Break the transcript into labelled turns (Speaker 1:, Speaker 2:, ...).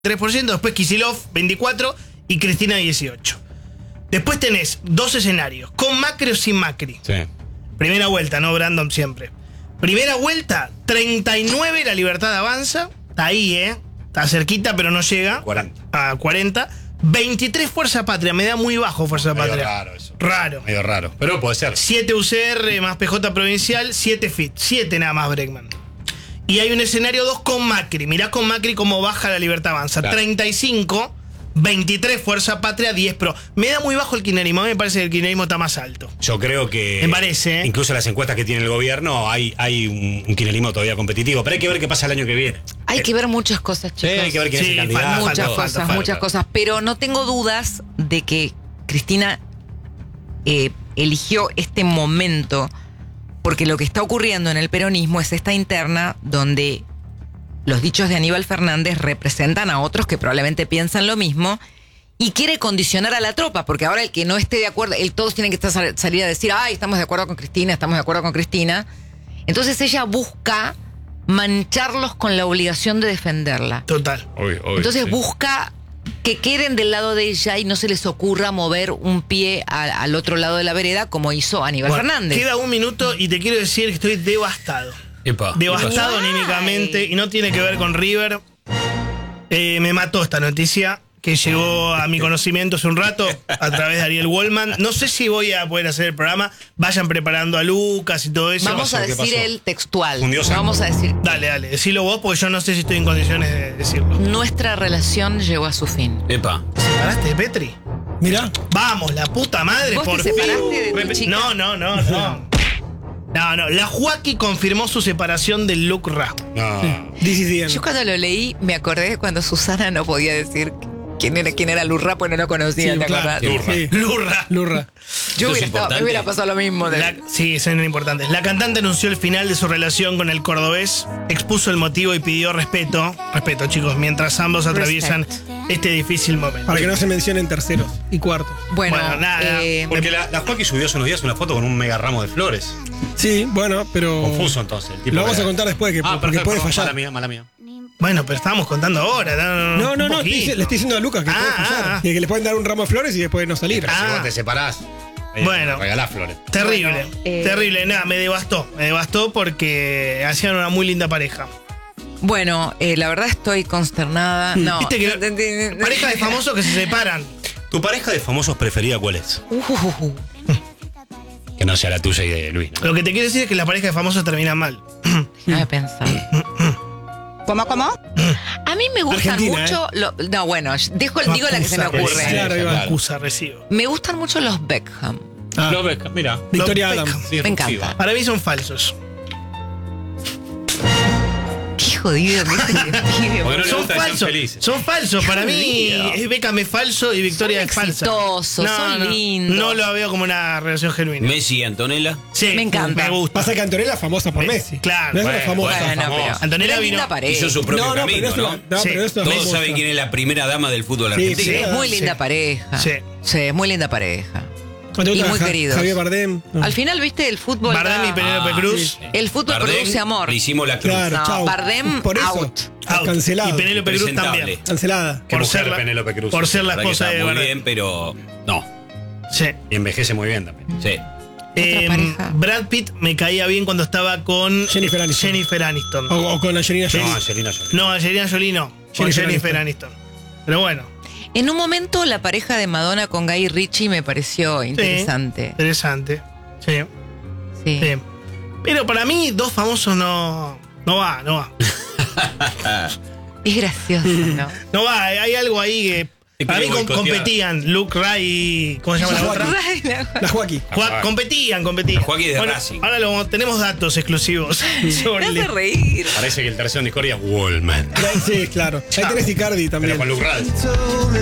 Speaker 1: 3%, después Kicillof 24% y Cristina 18%. Después tenés dos escenarios, con Macri o sin Macri.
Speaker 2: Sí.
Speaker 1: Primera vuelta, no Brandon siempre. Primera vuelta, 39 La Libertad Avanza. Está ahí, está cerquita, pero no llega
Speaker 2: 40.
Speaker 1: a 40. 23 Fuerza Patria, me da muy bajo Fuerza
Speaker 2: Medio
Speaker 1: Patria.
Speaker 2: raro eso.
Speaker 1: Raro.
Speaker 2: Medio raro, pero puede ser.
Speaker 1: 7 UCR más PJ Provincial, 7 FIT. 7 nada más Bregman. Y hay un escenario 2 con Macri. Mirá con Macri cómo baja La Libertad Avanza.
Speaker 2: Claro.
Speaker 1: 35, 23 Fuerza Patria, 10 PRO. Me da muy bajo el kirchnerismo. A mí me parece que el kirchnerismo está más alto.
Speaker 2: Yo creo que.
Speaker 1: Me parece,
Speaker 2: Incluso en las encuestas que tiene el gobierno hay un kirchnerismo todavía competitivo. Pero hay que ver qué pasa el año que viene.
Speaker 3: Hay que ver muchas cosas,
Speaker 2: Sí,
Speaker 3: chicos.
Speaker 2: hay que ver quién es el candidato.
Speaker 3: Muchas cosas. Pero no tengo dudas de que Cristina eligió este momento porque lo que está ocurriendo en el peronismo es esta interna donde los dichos de Aníbal Fernández representan a otros que probablemente piensan lo mismo y quiere condicionar a la tropa, porque ahora el que no esté de acuerdo, todos tienen que salir a decir, ay, estamos de acuerdo con Cristina, estamos de acuerdo con Cristina. Entonces ella busca mancharlos con la obligación de defenderla.
Speaker 1: Total.
Speaker 2: Obvio,
Speaker 3: Entonces
Speaker 2: sí.
Speaker 3: busca que queden del lado de ella y no se les ocurra mover un pie al otro lado de la vereda como hizo Aníbal Fernández.
Speaker 1: Queda un minuto y te quiero decir que estoy devastado.
Speaker 2: Epa.
Speaker 1: Devastado
Speaker 3: Ay.
Speaker 1: anímicamente y no tiene que ver con River. Me mató esta noticia que llegó a mi conocimiento hace un rato a través de Ariel Wallman. No sé si voy a poder hacer el programa. Vayan preparando a Lucas y todo eso.
Speaker 3: Vamos a
Speaker 2: ¿Qué
Speaker 3: decir
Speaker 2: pasó?
Speaker 3: el textual.
Speaker 2: Fundió sangre.
Speaker 3: Vamos a decir,
Speaker 1: Dale, decilo vos porque yo no sé si estoy en condiciones de decirlo.
Speaker 3: nuestra relación llegó a su fin.
Speaker 2: Epa.
Speaker 1: ¿Te separaste de Petri?
Speaker 4: Mirá.
Speaker 1: Vamos, la puta madre.
Speaker 3: ¿Vos te
Speaker 1: por
Speaker 3: separaste de tu chica?
Speaker 1: No. No, la Joaquí confirmó su separación del Luc Ra.
Speaker 2: No.
Speaker 4: This is the end.
Speaker 3: Yo cuando lo leí me acordé de cuando Susana no podía decir quién era Lurra, pues no lo conocía,
Speaker 4: Sí,
Speaker 3: ¿te
Speaker 4: claro.
Speaker 3: acordás?
Speaker 4: Sí.
Speaker 1: Lurra.
Speaker 4: Lurra.
Speaker 3: Yo
Speaker 2: Esto es
Speaker 3: me hubiera pasado lo mismo.
Speaker 1: Sí, eso es importante. La cantante anunció el final de su relación con el cordobés, expuso el motivo y pidió respeto. Respeto, chicos, mientras ambos atraviesan este difícil momento.
Speaker 4: Para que no se mencionen terceros y cuartos.
Speaker 3: Bueno,
Speaker 1: Bueno, nada.
Speaker 2: Porque la Joaquín subió hace unos días una foto con un mega ramo de flores.
Speaker 4: Sí, bueno, pero.
Speaker 2: Confuso entonces. El tipo
Speaker 4: Lo vamos
Speaker 2: que-
Speaker 4: a contar después, porque
Speaker 2: perfecto,
Speaker 4: puede
Speaker 2: perdón,
Speaker 4: fallar.
Speaker 2: Mala mía.
Speaker 1: Bueno, pero estábamos contando ahora.
Speaker 4: No,
Speaker 1: un
Speaker 4: le
Speaker 1: poquito.
Speaker 4: estoy diciendo a Lucas que puede fallar. Que le pueden dar un ramo de flores y después no salir.
Speaker 2: Pero si vos te separás,
Speaker 1: Bueno.
Speaker 2: regalás flores.
Speaker 1: Terrible,
Speaker 3: Bueno,
Speaker 1: terrible. Nada, me devastó porque hacían una muy linda pareja.
Speaker 3: Bueno, la verdad estoy consternada. No.
Speaker 1: Viste que pareja de famosos que se separan.
Speaker 2: ¿Tu pareja de famosos preferida cuál es? Que no sea la tuya y de Luis, ¿no?
Speaker 1: Lo que te quiero decir es que las parejas de famosos terminan mal.
Speaker 3: Déjame pensar.
Speaker 5: ¿Cómo?
Speaker 3: A mí me gustan
Speaker 4: Argentina,
Speaker 3: mucho. No, bueno, digo la que se me ocurre.
Speaker 4: Claro, ahí va.
Speaker 1: Acusa, recibo.
Speaker 3: Me gustan mucho los Beckham.
Speaker 4: Ah,
Speaker 2: Lo ves, mira.
Speaker 4: Victoria
Speaker 1: Los
Speaker 4: Adams.
Speaker 1: Beckham.
Speaker 3: Me encanta.
Speaker 1: Para mí son falsos.
Speaker 3: Qué jodido que es este pibe.
Speaker 2: Porque no le
Speaker 1: Son
Speaker 2: gusta que sean
Speaker 1: falsos.
Speaker 2: felices.
Speaker 1: Son falsos. Para mí, Beckham es falso y Victoria
Speaker 3: Son
Speaker 1: es falsa.
Speaker 3: exitosos, son lindos.
Speaker 1: No lo veo como una relación genuina.
Speaker 6: Messi y Antonella.
Speaker 1: Sí,
Speaker 3: Me encanta.
Speaker 1: Me gusta.
Speaker 4: Pasa que Antonella es famosa por Messi.
Speaker 1: Claro.
Speaker 4: No es una
Speaker 2: Bueno,
Speaker 4: famosa.
Speaker 3: Bueno,
Speaker 2: famoso.
Speaker 3: pero.
Speaker 1: Antonella
Speaker 3: pero
Speaker 1: vino-
Speaker 3: linda pareja.
Speaker 6: Hizo su propio
Speaker 4: No, pero
Speaker 6: camino,
Speaker 4: esto
Speaker 6: ¿no?
Speaker 1: Sí.
Speaker 4: pero esto es
Speaker 6: Todos
Speaker 4: famosa.
Speaker 6: saben quién es la primera dama del fútbol
Speaker 4: Sí,
Speaker 6: argentino.
Speaker 4: sí.
Speaker 3: Es muy linda
Speaker 1: Sí.
Speaker 3: pareja.
Speaker 1: Sí.
Speaker 3: Sí, es muy linda pareja.
Speaker 4: ¿No te
Speaker 3: Y
Speaker 4: gusta
Speaker 3: muy queridos.
Speaker 4: Javier Bardem. No.
Speaker 3: Al final, viste, el fútbol.
Speaker 1: Bardem y Penélope Cruz.
Speaker 3: El fútbol
Speaker 6: Bardem,
Speaker 3: produce amor.
Speaker 6: Le hicimos la cruz.
Speaker 4: Claro,
Speaker 3: No,
Speaker 4: chau.
Speaker 3: Bardem,
Speaker 4: Por eso.
Speaker 3: out.
Speaker 1: Out.
Speaker 4: Cancelado.
Speaker 1: Y Penélope Cruz
Speaker 6: Presentable.
Speaker 1: también.
Speaker 4: Cancelada.
Speaker 2: Qué
Speaker 1: Por
Speaker 2: mujer
Speaker 1: ser la-
Speaker 2: Penélope Cruz.
Speaker 1: Por ser la
Speaker 6: La verdad que
Speaker 1: esposa
Speaker 6: está
Speaker 1: de
Speaker 6: muy
Speaker 1: Bardem.
Speaker 6: bien, pero no.
Speaker 1: Sí.
Speaker 2: Y envejece muy bien también.
Speaker 6: Sí.
Speaker 3: pareja.
Speaker 1: Brad Pitt me caía bien cuando estaba con
Speaker 4: Jennifer Aniston. O con Angelina
Speaker 2: No,
Speaker 4: Jolie.
Speaker 2: Angelina Jolie.
Speaker 1: No, Angelina Jolie no. Con
Speaker 4: Jennifer
Speaker 1: Jennifer Aniston. Pero bueno.
Speaker 3: En un momento, la pareja de Madonna con Guy Ritchie me pareció
Speaker 1: Sí,
Speaker 3: interesante.
Speaker 1: interesante. Sí,
Speaker 3: Sí.
Speaker 1: sí. Pero para mí, dos famosos no va.
Speaker 3: Es gracioso, ¿no?
Speaker 1: No va, hay algo ahí que.
Speaker 6: Te
Speaker 1: Para mí
Speaker 6: quiere boicotear.
Speaker 1: competían Luke Ray y. ¿Cómo se llama la otra?
Speaker 4: La Joaquín.
Speaker 1: Competían.
Speaker 6: Joaquín de
Speaker 1: Bueno,
Speaker 6: Racing.
Speaker 1: ahora tenemos datos exclusivos sobre
Speaker 3: Me hace
Speaker 1: el.
Speaker 3: reír.
Speaker 2: Parece que el tercero en discordia es Wallman.
Speaker 4: Sí, claro. Ahí tenés Icardi también.
Speaker 2: Pero con Luke Rad.